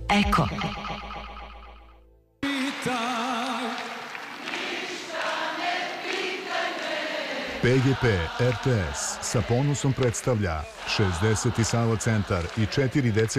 Eko. PGP RTS sa ponosom predstavlja 60. Sava centar i 4 decenije